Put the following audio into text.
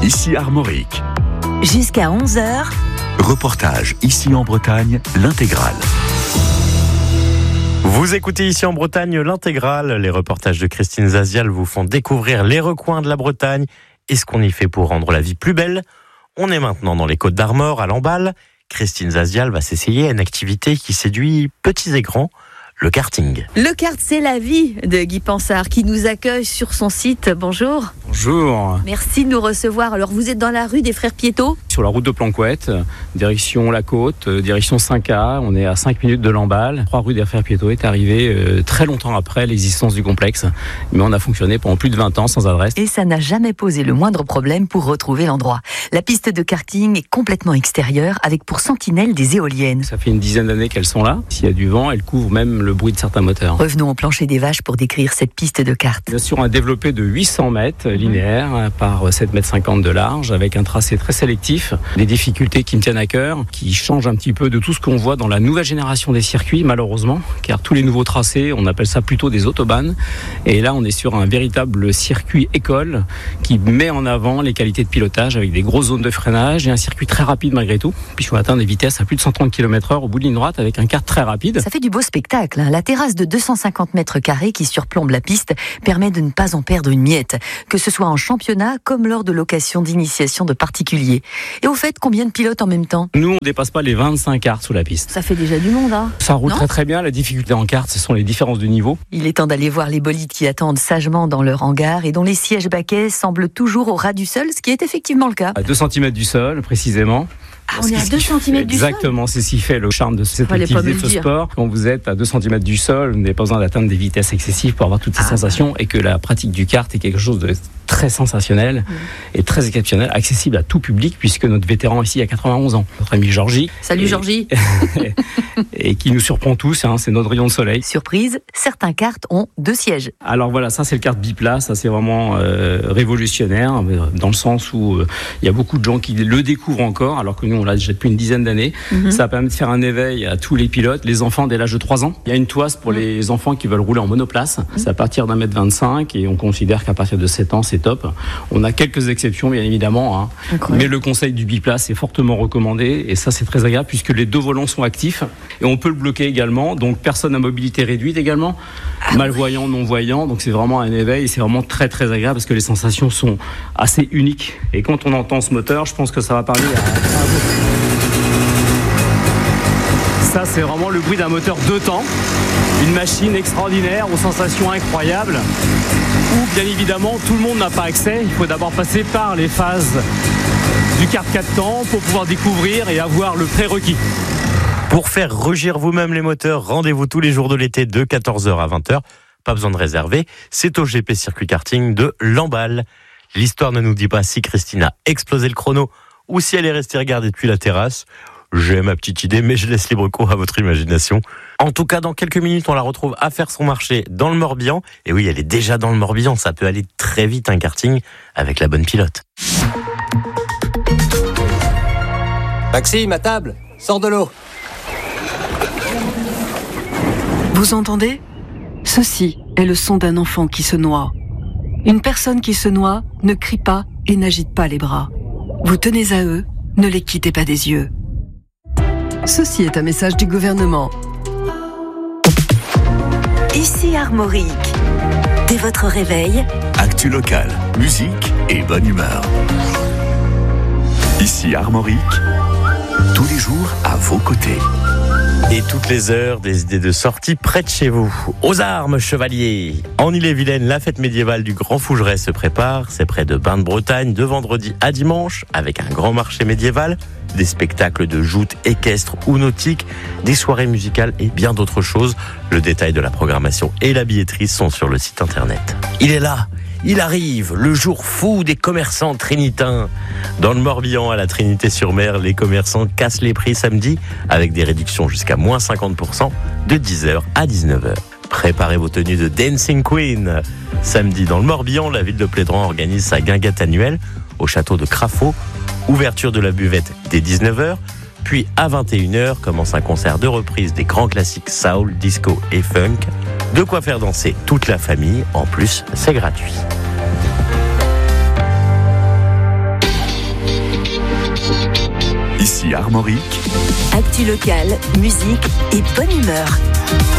Ici Armorique. Jusqu'à 11h. Reportage Ici en Bretagne, l'intégrale. Vous écoutez Ici en Bretagne, l'intégrale. Les reportages de Christine Zazial vous font découvrir les recoins de la Bretagne et ce qu'on y fait pour rendre la vie plus belle. On est maintenant dans les Côtes d'Armor, à Lamballe. Christine Zazial va s'essayer à une activité qui séduit petits et grands, le karting. Le kart, c'est la vie de Guy Pansard qui nous accueille sur son site. Bonjour. Bonjour. Merci de nous recevoir. Alors, vous êtes dans la rue des Frères Piétot ? Sur la route de Planquette, direction la côte, direction 5A. On est à 5 minutes de Lamballe. 3 rue des Frères Piétot est arrivé très longtemps après l'existence du complexe. Mais on a fonctionné pendant plus de 20 ans sans adresse. Et ça n'a jamais posé le moindre problème pour retrouver l'endroit. La piste de karting est complètement extérieure avec pour sentinelle des éoliennes. Ça fait une dizaine d'années qu'elles sont là. S'il y a du vent, elles couvrent même le bruit de certains moteurs. Revenons au plancher des vaches pour décrire cette piste de kart. Bien sûr, un développé de 800 mètres linéaires par 7,50 mètres de large avec un tracé très sélectif. Des difficultés qui me tiennent à cœur, qui changent un petit peu de tout ce qu'on voit dans la nouvelle génération des circuits, malheureusement, car tous les nouveaux tracés, on appelle ça plutôt des autobahns. Et là, on est sur un véritable circuit école qui met en avant les qualités de pilotage avec des grosses zones de freinage et un circuit très rapide malgré tout, puisqu'on atteint des vitesses à plus de 130 km/h au bout de ligne droite avec un kart très rapide. Ça fait du beau spectacle. La terrasse de 250 mètres carrés qui surplombe la piste permet de ne pas en perdre une miette, que ce soit en championnat comme lors de locations d'initiation de particuliers. Et au fait, combien de pilotes en même temps ? Nous, on ne dépasse pas les 25 karts sous la piste. Ça fait déjà du monde, hein ? Ça roule Non ? très bien. La difficulté en kart, ce sont les différences de niveau. Il est temps d'aller voir les bolides qui attendent sagement dans leur hangar et dont les sièges baquets semblent toujours au ras du sol, ce qui est effectivement le cas. À 2 cm du sol, précisément. Ah, on est à 2 cm du sol ? Exactement, c'est ce qui fait le charme de cette activité, de ce sport. Quand vous êtes à 2 cm du sol, vous n'avez pas besoin d'atteindre des vitesses excessives pour avoir toutes ces sensations et que la pratique du kart est quelque chose de très sensationnel et très exceptionnel, accessible à tout public puisque notre vétéran ici a 91 ans, notre ami Georgie. Salut Georgie. Et qui nous surprend tous, c'est notre rayon de soleil. Surprise, certains karts ont 2 sièges. Alors voilà, ça c'est le kart biplace, ça c'est vraiment révolutionnaire dans le sens où il y a beaucoup de gens qui le découvrent encore alors que nous on l'a déjà depuis une dizaine d'années. Ça permet de faire un éveil à tous les pilotes, les enfants dès l'âge de 3 ans. Il y a une toise pour les enfants qui veulent rouler en monoplace. C'est à partir d'1m25 et on considère qu'à partir de 7 ans c'est top. On a quelques exceptions bien évidemment, mais le conseil du biplace est fortement recommandé et ça c'est très agréable puisque les 2 volants sont actifs et on peut le bloquer également, donc personne à mobilité réduite également, malvoyant, non-voyant, donc c'est vraiment un éveil et c'est vraiment très très agréable parce que les sensations sont assez uniques et quand on entend ce moteur, je pense que ça va parler à vous. Ça c'est vraiment le bruit d'un moteur 2 temps, une machine extraordinaire aux sensations incroyables où bien évidemment tout le monde n'a pas accès, il faut d'abord passer par les phases du kart 4 temps pour pouvoir découvrir et avoir le prérequis. Pour faire rugir vous-même les moteurs, rendez-vous tous les jours de l'été de 14h à 20h. Pas besoin de réserver, c'est au GP Circuit Karting de Lamballe. L'histoire ne nous dit pas si Christine a explosé le chrono ou si elle est restée regarder depuis la terrasse. J'ai ma petite idée, mais je laisse libre cours à votre imagination. En tout cas, dans quelques minutes, on la retrouve à faire son marché dans le Morbihan. Et oui, elle est déjà dans le Morbihan, ça peut aller très vite un karting avec la bonne pilote. Maxime, à table, sors de l'eau. Vous entendez ? Ceci est le son d'un enfant qui se noie. Une personne qui se noie ne crie pas et n'agite pas les bras. Vous tenez à eux, ne les quittez pas des yeux. Ceci est un message du gouvernement. Ici Armorique. Dès votre réveil, Actu locale, musique et bonne humeur. Ici Armorique, tous les jours à vos côtés. Et toutes les heures, des idées de sortie près de chez vous. Aux armes, chevaliers. En Ille-et-Vilaine, la fête médiévale du Grand Fougeray se prépare. C'est près de Bain-de-Bretagne, de vendredi à dimanche, avec un grand marché médiéval, des spectacles de joutes équestres ou nautiques, des soirées musicales et bien d'autres choses. Le détail de la programmation et la billetterie sont sur le site internet. Il est là. Il arrive, le jour fou des commerçants trinitains. Dans le Morbihan, à la Trinité-sur-Mer, les commerçants cassent les prix samedi avec des réductions jusqu'à moins 50% de 10h à 19h. Préparez vos tenues de Dancing Queen. Samedi, dans le Morbihan, la ville de Plédran organise sa guinguette annuelle au château de Crafaud. Ouverture de la buvette dès 19h. Puis à 21h, commence un concert de reprise des grands classiques soul, disco et funk. De quoi faire danser toute la famille. En plus, c'est gratuit. Armorique. Actu locale, musique et bonne humeur.